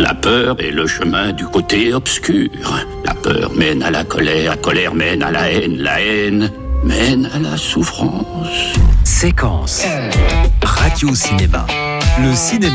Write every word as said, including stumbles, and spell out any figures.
La peur est le chemin du côté obscur. La peur mène à la colère, la colère mène à la haine, la haine mène à la souffrance. Séquence Radio Cinéma. Le cinéma